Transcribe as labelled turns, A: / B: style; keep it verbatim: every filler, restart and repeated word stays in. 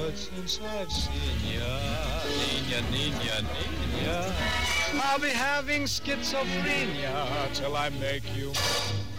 A: good since I've seen ya. Nina, Nina, Nina. I'll be having schizophrenia till I make you